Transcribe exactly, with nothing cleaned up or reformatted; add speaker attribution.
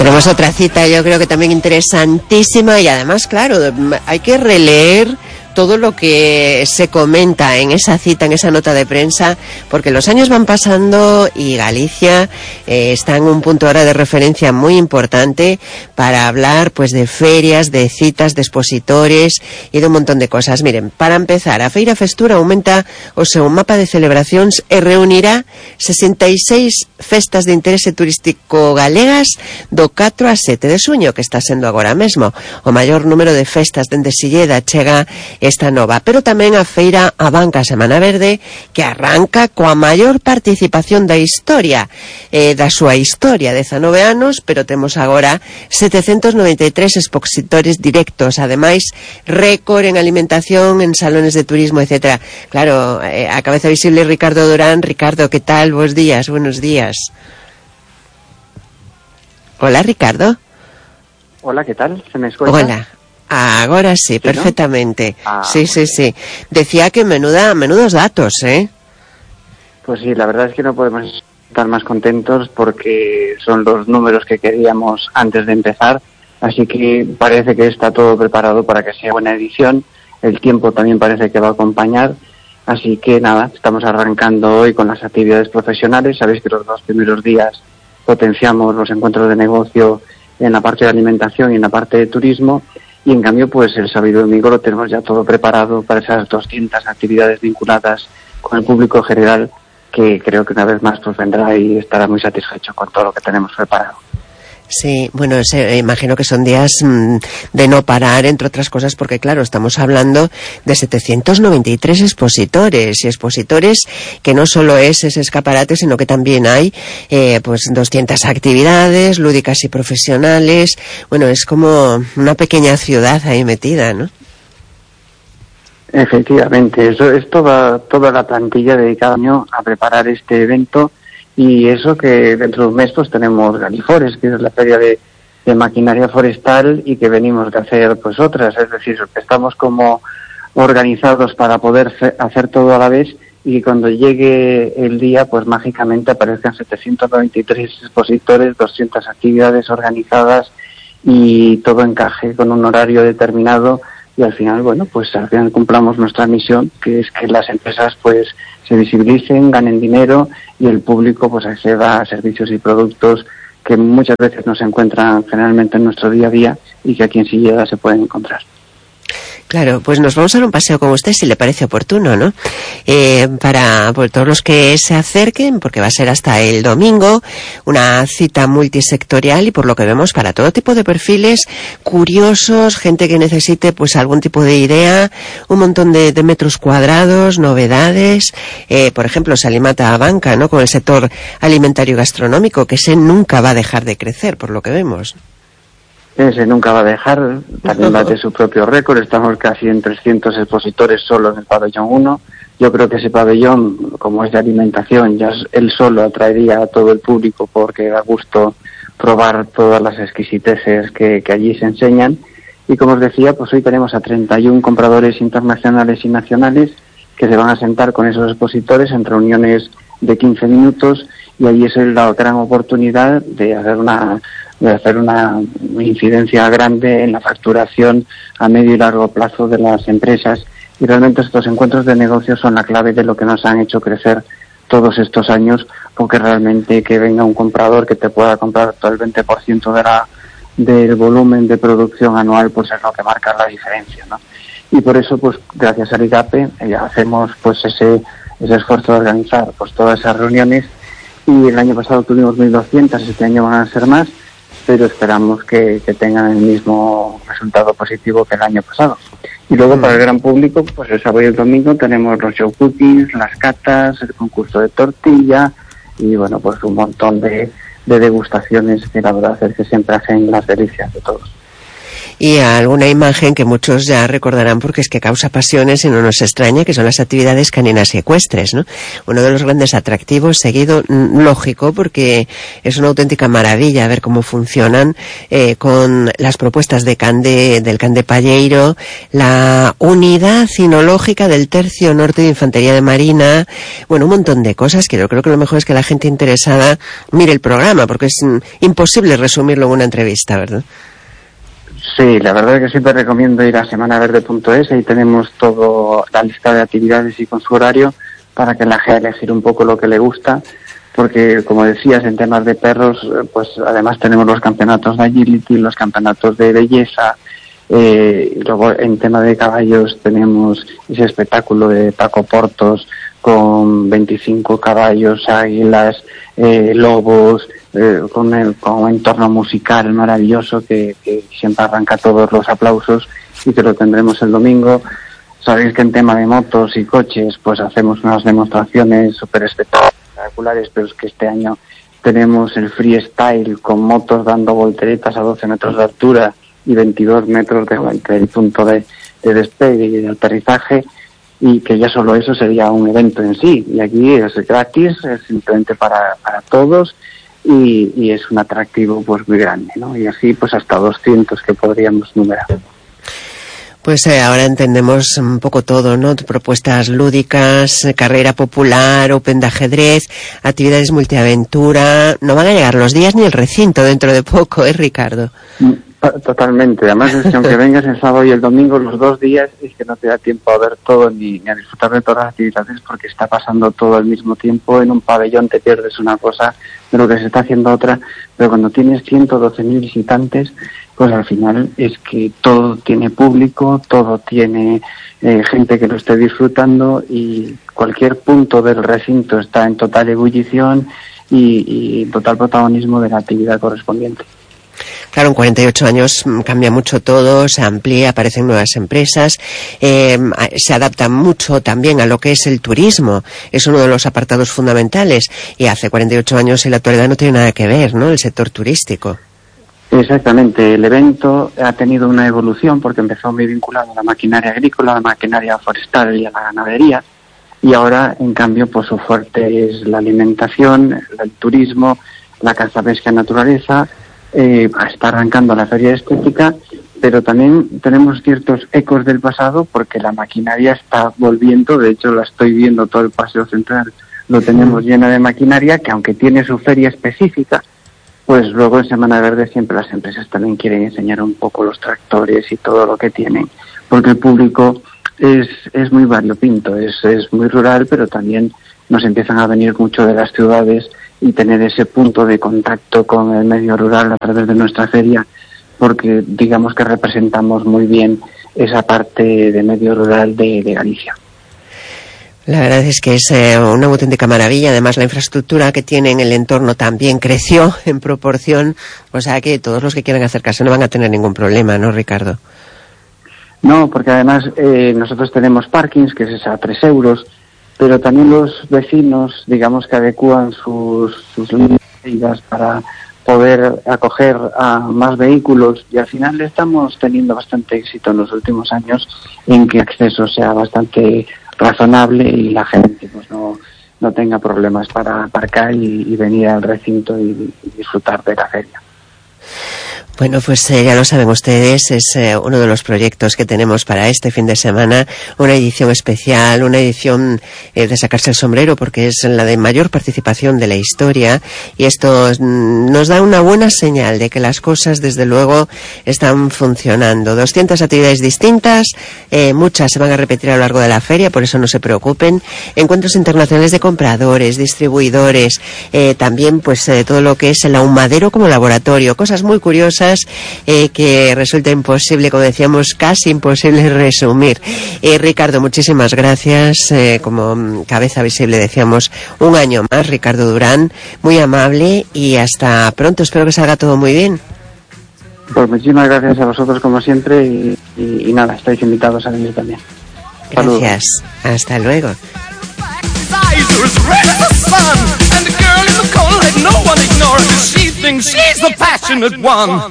Speaker 1: Tenemos otra cita, yo creo que también interesantísima, y además, claro, hay que releer todo lo que se comenta en esa cita, en esa nota de prensa, porque los años van pasando y Galicia eh, está en un punto ahora de referencia muy importante para hablar pues de ferias, de citas, de expositores y de un montón de cosas. Miren, para empezar, a Feira Festura aumenta o seu mapa de celebracións e reunirá sesenta e seis festas de interese turístico galegas do catro a sete de xuño, que está sendo agora mesmo o maior número de festas dende Silleda chega esta nova, pero tamén a Feira Abanca Semana Verde, que arranca coa maior participación da historia, eh, da súa historia, dezanove anos, pero temos agora setecentos noventa e tres expositores directos, ademais récord en alimentación, en salones de turismo, etcétera. Claro, eh, a cabeza visible Ricardo Durán. Ricardo, ¿qué tal? Buenos días, buenos días. Hola, Ricardo.
Speaker 2: Hola, ¿qué tal? ¿Se me escucha?
Speaker 1: Hola. Ahora sí,
Speaker 2: ¿Sí,
Speaker 1: perfectamente.
Speaker 2: ¿no? Ah,
Speaker 1: sí, sí, sí. Decía que menuda, menudos datos, ¿eh?
Speaker 2: Pues sí, la verdad es que no podemos estar más contentos porque son los números que queríamos antes de empezar, así que parece que está todo preparado para que sea buena edición. El tiempo también parece que va a acompañar, así que nada, estamos arrancando hoy con las actividades profesionales. Sabéis que los dos primeros días potenciamos los encuentros de negocio en la parte de alimentación y en la parte de turismo. Y en cambio, pues el sábado y domingo lo tenemos ya todo preparado para esas doscientas actividades vinculadas con el público general, que creo que una vez más pues vendrá y estará muy satisfecho con todo lo que tenemos preparado.
Speaker 1: Sí, bueno, se, imagino que son días mmm, de no parar, entre otras cosas, porque claro, estamos hablando de setecientos noventa y tres expositores, y expositores que no solo es ese escaparate, sino que también hay eh, pues doscientas actividades lúdicas y profesionales. Bueno, es como una pequeña ciudad ahí metida, ¿no?
Speaker 2: Efectivamente, eso es toda, toda la plantilla dedicada año a preparar este evento. Y eso que dentro de un mes pues tenemos Galifores, que es la feria de, de maquinaria forestal, y que venimos de hacer pues otras, es decir, que estamos como organizados para poder fe- hacer todo a la vez, y cuando llegue el día pues mágicamente aparezcan setecientos noventa y tres expositores, doscientas actividades organizadas y todo encaje con un horario determinado, y al final, bueno, pues al final cumplamos nuestra misión, que es que las empresas pues se visibilicen, ganen dinero y el público pues acceda a servicios y productos que muchas veces no se encuentran generalmente en nuestro día a día y que aquí en Silleda se pueden encontrar.
Speaker 1: Claro, pues nos vamos a dar un paseo con usted si le parece oportuno, ¿no? Eh, para por todos los que se acerquen, porque va a ser hasta el domingo, una cita multisectorial y por lo que vemos para todo tipo de perfiles, curiosos, gente que necesite pues algún tipo de idea, un montón de, de metros cuadrados, novedades, eh, por ejemplo, Salimata Abanca, ¿no? Con el sector alimentario y gastronómico, que ese nunca va a dejar de crecer, por lo que vemos.
Speaker 2: Ese nunca va a dejar, también bate su propio récord. Estamos casi en trescientos expositores solo en el pabellón uno. Yo creo que ese pabellón, como es de alimentación, ya él solo atraería a todo el público porque da gusto probar todas las exquisiteces que, que allí se enseñan. Y como os decía, pues hoy tenemos a treinta y uno compradores internacionales y nacionales que se van a sentar con esos expositores en reuniones de quince minutos, y allí es la gran oportunidad de hacer una de hacer una incidencia grande en la facturación a medio y largo plazo de las empresas. Y realmente estos encuentros de negocios son la clave de lo que nos han hecho crecer todos estos años, porque realmente que venga un comprador que te pueda comprar todo el veinte por ciento de la, del volumen de producción anual, pues es lo que marca la diferencia, ¿no? Y por eso, pues gracias al IGAPE, eh, hacemos pues ese, ese esfuerzo de organizar pues todas esas reuniones, y el año pasado tuvimos mil doscientas, este año van a ser más, pero esperamos que, que tengan el mismo resultado positivo que el año pasado. Y luego para el gran público, pues el sábado y el domingo tenemos los show cookings, las catas, el concurso de tortilla y bueno, pues un montón de, de degustaciones que la verdad es que siempre hacen las delicias de todos.
Speaker 1: y a alguna imagen que muchos ya recordarán porque es que causa pasiones y no nos extraña, que son las actividades caninas y ecuestres, ¿no? Uno de los grandes atractivos, seguido, lógico, porque es una auténtica maravilla ver cómo funcionan eh, con las propuestas de Cande, del Cande Palleiro, la unidad cinológica del Tercio Norte de Infantería de Marina, bueno, un montón de cosas que yo creo que lo mejor es que la gente interesada mire el programa, porque es mm, imposible resumirlo en una entrevista, ¿verdad?
Speaker 2: Sí, la verdad es que siempre recomiendo ir a semana verde punto es, ahí tenemos toda la lista de actividades y con su horario para que la gente elegir un poco lo que le gusta, porque como decías, en temas de perros, pues además tenemos los campeonatos de agility, los campeonatos de belleza, eh, y luego en tema de caballos tenemos ese espectáculo de Paco Portos con veinticinco caballos, águilas, eh, lobos, eh, con, el, con un entorno musical maravilloso que, que siempre arranca todos los aplausos y que lo tendremos el domingo. Sabéis que en tema de motos y coches pues hacemos unas demostraciones súper espectaculares, pero es que este año tenemos el freestyle con motos dando volteretas a doce metros de altura y veintidós metros de, entre el punto de, de despegue y de aterrizaje, y que ya solo eso sería un evento en sí, y aquí es gratis, es simplemente para, para todos, y, y es un atractivo pues muy grande, ¿no? Y así pues hasta doscientos que podríamos numerar.
Speaker 1: Pues eh, ahora entendemos un poco todo, ¿no? Propuestas lúdicas, eh, carrera popular, open de ajedrez, actividades multiaventura. No van a llegar los días ni el recinto dentro de poco, ¿eh, Ricardo?
Speaker 2: Totalmente. Además es que aunque vengas el sábado y el domingo, los dos días, es que no te da tiempo a ver todo ni, ni a disfrutar de todas las actividades, porque está pasando todo al mismo tiempo. En un pabellón te pierdes una cosa de lo que se está haciendo otra, pero cuando tienes ciento doce mil visitantes, pues al final es que todo tiene público, todo tiene eh, gente que lo esté disfrutando, y cualquier punto del recinto está en total ebullición y, y total protagonismo de la actividad correspondiente.
Speaker 1: Claro, en cuarenta y ocho años cambia mucho todo, se amplía, aparecen nuevas empresas, eh, se adapta mucho también a lo que es el turismo, es uno de los apartados fundamentales, y hace cuarenta y ocho años en la actualidad no tiene nada que ver, ¿no?, el sector turístico.
Speaker 2: Exactamente, el evento ha tenido una evolución porque empezó muy vinculado a la maquinaria agrícola, a la maquinaria forestal y a la ganadería, y ahora, en cambio, pues su fuerte es la alimentación, el turismo, la caza, pesca y naturaleza. Eh, está arrancando la feria estética, pero también tenemos ciertos ecos del pasado porque la maquinaria está volviendo. De hecho, la estoy viendo, todo el paseo central lo tenemos lleno de maquinaria, que aunque tiene su feria específica, pues luego en Semana Verde siempre las empresas también quieren enseñar un poco los tractores y todo lo que tienen, porque el público es, es muy variopinto, es, es muy rural, pero también nos empiezan a venir mucho de las ciudades, y tener ese punto de contacto con el medio rural a través de nuestra feria, porque digamos que representamos muy bien esa parte de medio rural de, de Galicia.
Speaker 1: La verdad es que es eh, una auténtica maravilla. Además, la infraestructura que tiene en el entorno también creció en proporción, o sea que todos los que quieran acercarse no van a tener ningún problema, ¿no, Ricardo?
Speaker 2: No, porque además eh, nosotros tenemos parkings, que es a tres euros, pero también los vecinos, digamos que adecúan sus, sus líneas para poder acoger a más vehículos, y al final estamos teniendo bastante éxito en los últimos años en que el acceso sea bastante razonable y la gente pues no, no tenga problemas para aparcar y, y venir al recinto y, y disfrutar de la feria.
Speaker 1: Bueno, pues eh, ya lo saben ustedes, es eh, uno de los proyectos que tenemos para este fin de semana, una edición especial, una edición eh, de sacarse el sombrero, porque es la de mayor participación de la historia, y esto mm, nos da una buena señal de que las cosas, desde luego, están funcionando. doscientas actividades distintas, eh, muchas se van a repetir a lo largo de la feria, por eso no se preocupen. Encuentros internacionales de compradores, distribuidores, eh, también pues eh, todo lo que es el ahumadero como laboratorio, cosas muy curiosas Eh, que resulta imposible, como decíamos, casi imposible resumir. Eh, Ricardo, muchísimas gracias. Eh, como cabeza visible, decíamos, un año más, Ricardo Durán, muy amable, y hasta pronto. Espero que salga todo muy bien.
Speaker 2: Pues muchísimas gracias a vosotros, como siempre, y, y, y nada, estáis invitados a venir también.
Speaker 1: Gracias. Saludos. Hasta luego. She's the passionate one.